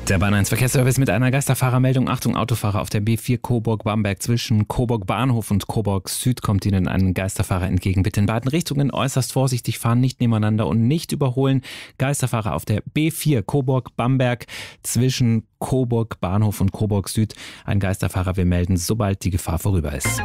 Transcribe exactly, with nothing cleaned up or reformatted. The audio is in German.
Der Bahn eins Verkehrsservice mit einer Geisterfahrermeldung. Achtung, Autofahrer auf der B vier Coburg-Bamberg. Zwischen Coburg-Bahnhof und Coburg Süd kommt Ihnen ein Geisterfahrer entgegen. Bitte in beiden Richtungen äußerst vorsichtig fahren, nicht nebeneinander und nicht überholen. Geisterfahrer auf der B vier Coburg-Bamberg. Zwischen Coburg-Bahnhof und Coburg Süd. Ein Geisterfahrer, wir melden, sobald die Gefahr vorüber ist.